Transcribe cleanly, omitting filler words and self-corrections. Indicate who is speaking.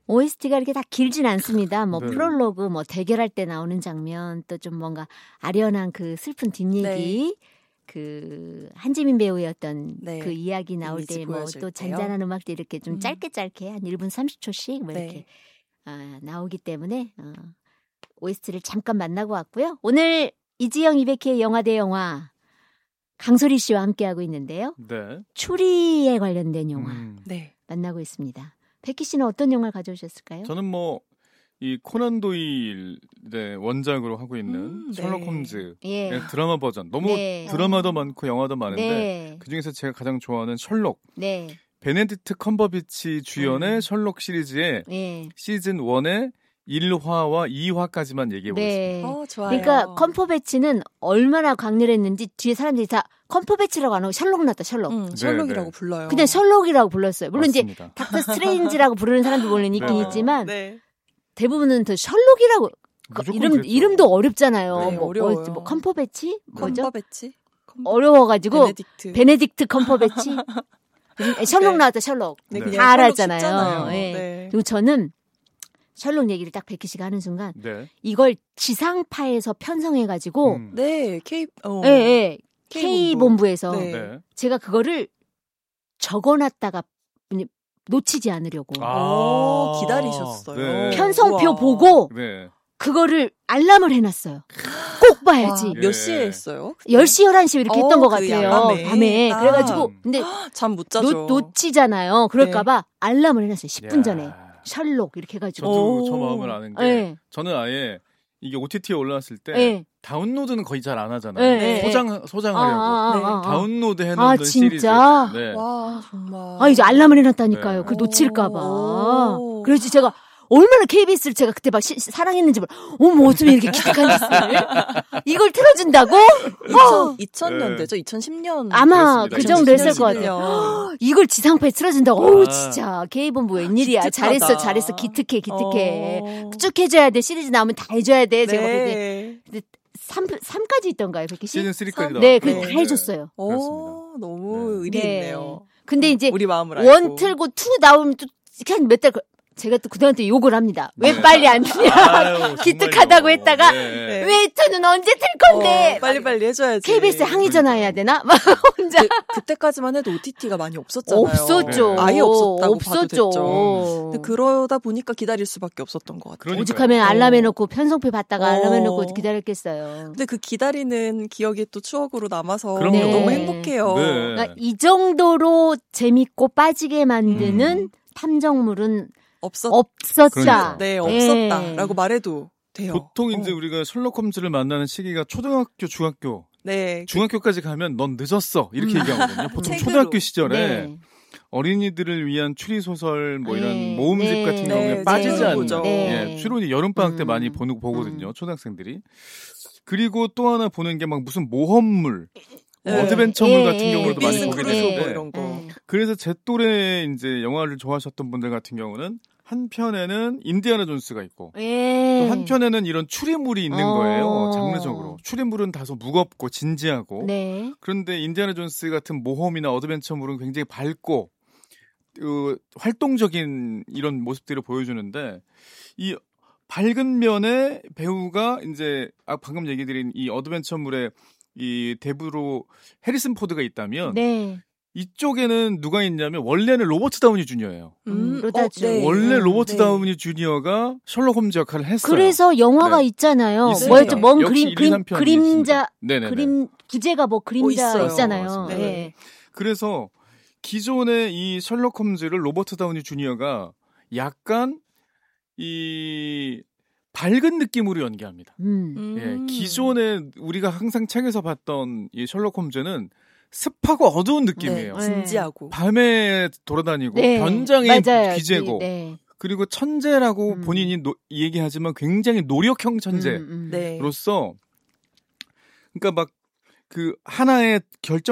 Speaker 1: OST가 이렇게 다 길진 않습니다. 뭐
Speaker 2: 네.
Speaker 1: 프롤로그, 뭐 대결할 때 나오는 장면, 또 좀 뭔가 아련한 그 슬픈 뒷얘기,
Speaker 3: 네.
Speaker 1: 그 한지민 배우의 어떤
Speaker 3: 네.
Speaker 1: 그 이야기 나올
Speaker 3: 이미지
Speaker 1: 때 뭐
Speaker 3: 보여줄
Speaker 1: 또
Speaker 3: 때요.
Speaker 1: 잔잔한 음악도 이렇게 좀 짧게 한 1분 30초씩 뭐
Speaker 3: 네.
Speaker 1: 이렇게 나오기 때문에 OST를 잠깐 만나고 왔고요. 오늘 이지영 200회 영화 대 영화 강소리 씨와 함께하고 있는데요.
Speaker 2: 네.
Speaker 1: 추리에 관련된 영화
Speaker 3: 네.
Speaker 1: 만나고 있습니다. 백희 씨는 어떤 영화를 가져오셨을까요?
Speaker 2: 저는 뭐 이 코난 도일의 원작으로 하고 있는
Speaker 3: 네.
Speaker 2: 셜록 홈즈의
Speaker 1: 예.
Speaker 2: 드라마 버전. 너무
Speaker 1: 네.
Speaker 2: 드라마도 많고 영화도 많은데
Speaker 1: 네.
Speaker 2: 그중에서 제가 가장 좋아하는 셜록.
Speaker 1: 네.
Speaker 2: 베네딕트 컴버비치 주연의 셜록 시리즈의
Speaker 1: 네.
Speaker 2: 시즌 1의 1화와 2화까지만 얘기해 보겠습니다.
Speaker 1: 네.
Speaker 3: 좋아요.
Speaker 1: 그러니까 컴퍼배치는 얼마나 강렬했는지 뒤에 사람들이 다 컴퍼배치라고 안 하고 셜록 났다 셜록.
Speaker 3: 셜록이라고
Speaker 2: 네.
Speaker 3: 불러요.
Speaker 1: 그냥 셜록이라고 불렀어요. 물론
Speaker 2: 맞습니다.
Speaker 1: 이제 닥터 스트레인지라고 부르는 사람도 물론 있긴
Speaker 2: 네.
Speaker 1: 있지만
Speaker 3: 네.
Speaker 1: 대부분은 더 셜록이라고
Speaker 2: 무조건 그랬죠.
Speaker 1: 이름도 어렵잖아요.
Speaker 3: 네, 어려워요.
Speaker 1: 뭐 컴퍼배치? 뭐죠?
Speaker 3: 컴버배치?
Speaker 1: 어려워가지고
Speaker 3: 베네딕트
Speaker 1: 컴퍼배치. 셜록
Speaker 3: 네.
Speaker 1: 나왔다 셜록.
Speaker 3: 네,
Speaker 2: 네.
Speaker 3: 그냥
Speaker 1: 다
Speaker 3: 셜록
Speaker 1: 알았잖아요.
Speaker 3: 쉽잖아요.
Speaker 1: 예.
Speaker 3: 네.
Speaker 1: 그리고 저는 셜록 얘기를 딱 백희 씨가 하는 순간
Speaker 2: 네.
Speaker 1: 이걸 지상파에서 편성해가지고
Speaker 3: 네,
Speaker 1: 예. K본부에서
Speaker 3: 네.
Speaker 2: 네.
Speaker 1: 제가 그거를 적어놨다가 놓치지 않으려고
Speaker 3: 기다리셨어요.
Speaker 2: 네.
Speaker 1: 편성표
Speaker 3: 우와.
Speaker 1: 보고
Speaker 2: 네.
Speaker 1: 그거를 알람을 해놨어요. 꼭 봐야지.
Speaker 3: 와, 몇 시에 했어요?
Speaker 1: 10시, 11시 이렇게 했던 것
Speaker 3: 그
Speaker 1: 같아요. 밤에.
Speaker 3: 아.
Speaker 1: 그래가지고 근데
Speaker 3: 잠 못 자죠.
Speaker 1: 놓치잖아요. 그럴까봐 알람을 해놨어요. 10분
Speaker 2: 야.
Speaker 1: 전에. 셜록 이렇게 해가지고.
Speaker 2: 저도 저 마음을 아는 게
Speaker 1: 네.
Speaker 2: 저는 아예 이게 OTT에 올라왔을 때
Speaker 1: 네.
Speaker 2: 다운로드는 거의 잘 안 하잖아요.
Speaker 1: 네.
Speaker 2: 소장하려고.
Speaker 1: 네.
Speaker 2: 다운로드 해놓는 시리즈.
Speaker 1: 진짜?
Speaker 2: 네.
Speaker 3: 와, 정말.
Speaker 1: 이제 알람을 해놨다니까요.
Speaker 2: 네.
Speaker 1: 그걸 놓칠까봐.
Speaker 3: 오.
Speaker 1: 그래서 제가 얼마나 KBS를 제가 그때 막 사랑했는지 어머 어쩜 이렇게 기특한 짓을 이걸 틀어준다고?
Speaker 3: 2000년대죠? 2010년.
Speaker 1: 아마
Speaker 2: 그렇습니다.
Speaker 1: 그 정도 했을 것
Speaker 3: 2011년.
Speaker 1: 같아요. 이걸 지상파에 틀어준다고? 어우
Speaker 2: 아.
Speaker 1: 진짜 K본부 웬일이야.
Speaker 3: 기특하다.
Speaker 1: 잘했어 기특해. 쭉 해줘야 돼. 시리즈 나오면 다 해줘야 돼. 제가
Speaker 3: 네.
Speaker 1: 근데 3까지 있던가요, 백희 씨?
Speaker 2: 시즌 3까지 나왔어요.
Speaker 1: 네, 그래 다 해줬어요.
Speaker 3: 너무 의리 있네요.
Speaker 1: 근데 이제
Speaker 3: 우리 마음을 알고.
Speaker 1: 1 틀고 2 나오면 또 한 몇 달 제가 또 그들한테 욕을 합니다. 왜
Speaker 2: 네.
Speaker 1: 빨리 안 트냐.
Speaker 2: 아유,
Speaker 1: 기특하다고
Speaker 2: 정말요.
Speaker 1: 했다가
Speaker 2: 네.
Speaker 1: 왜 2는 언제 틀 건데.
Speaker 3: 빨리빨리 해줘야지.
Speaker 1: KBS에 항의 전화해야 되나? 막 혼자.
Speaker 3: 그때까지만 해도 OTT가 많이 없었잖아요.
Speaker 1: 없었죠.
Speaker 2: 네.
Speaker 3: 아예 없었다고
Speaker 1: 없었죠.
Speaker 3: 봐도 됐죠. 근데 그러다 보니까 기다릴 수밖에 없었던 것 같아요.
Speaker 2: 그러니까요.
Speaker 1: 오직하면 알람 해놓고 편성표 받다가 알람
Speaker 3: 어.
Speaker 1: 해놓고 기다렸겠어요.
Speaker 3: 근데 그 기다리는 기억이 또 추억으로 남아서
Speaker 2: 그럼요.
Speaker 1: 네.
Speaker 3: 너무 행복해요.
Speaker 2: 네.
Speaker 1: 그러니까 이 정도로 재밌고 빠지게 만드는 탐정물은 없었다.
Speaker 2: 그러니까.
Speaker 3: 네,
Speaker 1: 네.
Speaker 3: 없었다라고 말해도 돼요.
Speaker 2: 보통 이제 우리가 셜록 홈즈를 만나는 시기가 초등학교, 중학교.
Speaker 3: 네.
Speaker 2: 중학교까지 가면 넌 늦었어. 이렇게 얘기하거든요. 보통
Speaker 3: 책으로.
Speaker 2: 초등학교 시절에
Speaker 1: 네.
Speaker 2: 어린이들을 위한 추리소설 뭐 이런
Speaker 1: 네.
Speaker 2: 모음집
Speaker 1: 네.
Speaker 2: 같은
Speaker 3: 네.
Speaker 2: 경우에
Speaker 3: 네.
Speaker 2: 빠지지
Speaker 3: 네.
Speaker 2: 않는
Speaker 3: 보죠.
Speaker 1: 네.
Speaker 2: 예, 주로 이제 여름방학 때 많이 보거든요. 초등학생들이. 그리고 또 하나 보는 게 막 무슨 모험물,
Speaker 3: 네.
Speaker 2: 어드벤처물 같은 경우도 많이
Speaker 3: 비슨
Speaker 2: 보게
Speaker 3: 크루소 뭐
Speaker 2: 되는데
Speaker 3: 이런 거.
Speaker 2: 그래서 제 또래 이제 영화를 좋아하셨던 분들 같은 경우는 한편에는 인디아나 존스가 있고
Speaker 1: 예.
Speaker 2: 또 한편에는 이런 추리물이 있는
Speaker 1: 어.
Speaker 2: 거예요. 장르적으로. 추리물은 다소 무겁고 진지하고
Speaker 1: 네.
Speaker 2: 그런데 인디아나 존스 같은 모험이나 어드벤처물은 굉장히 밝고 활동적인 이런 모습들을 보여주는데 이 밝은 면의 배우가 이제 방금 얘기 드린 이 어드벤처물의 이 대부로 해리슨 포드가 있다면
Speaker 1: 네.
Speaker 2: 이쪽에는 누가 있냐면 원래는 로버트 다우니 주니어예요.
Speaker 1: 로다주.
Speaker 3: 네.
Speaker 2: 원래 로버트
Speaker 3: 네.
Speaker 2: 다우니 주니어가 셜록 홈즈 역할을 했어요.
Speaker 1: 그래서 영화가
Speaker 2: 네.
Speaker 1: 있잖아요.
Speaker 2: 있습니다.
Speaker 1: 뭐였죠? 먼
Speaker 2: 역시
Speaker 1: 그림,
Speaker 2: 1, 2, 3편이
Speaker 1: 그림자,
Speaker 2: 네네네.
Speaker 1: 그림, 부제가 뭐 그림자
Speaker 3: 있어요.
Speaker 1: 있잖아요.
Speaker 2: 맞습니다.
Speaker 1: 네.
Speaker 2: 그래서 기존의 이 셜록 홈즈를 로버트 다우니 주니어가 약간 이 밝은 느낌으로 연기합니다. 예, 기존에 우리가 항상 책에서 봤던 이 셜록 홈즈는 습하고 어두운 느낌이에요.
Speaker 3: 네, 진지하고.
Speaker 2: 밤에 돌아다니고
Speaker 1: 네.
Speaker 2: 변장의
Speaker 1: 맞아요.
Speaker 2: 기재고
Speaker 1: 네.
Speaker 2: 그리고 천재라고 본인이 얘기하지만 굉장히 노력형 천재로서
Speaker 3: 네.
Speaker 2: 그러니까 막 그 하나의 결정